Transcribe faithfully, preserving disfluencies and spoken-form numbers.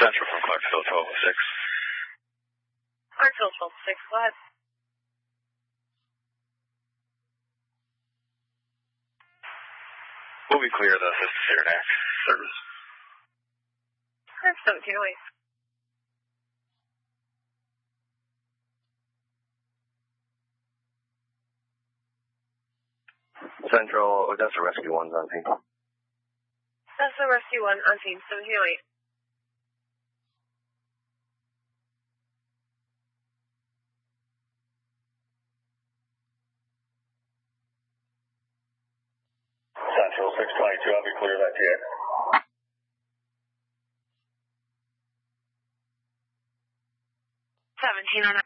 Central from Clarksville, twelve oh six. Clarksville, twelve oh six, go ahead. Will we clear the fifth Saranac service? Correct, seventeen oh eight. Central, Odessa Rescue one's on team. That's the Rescue one on team, seventeen oh eight. Central six twenty-two, I'll be clear of that T X. seventeen oh nine.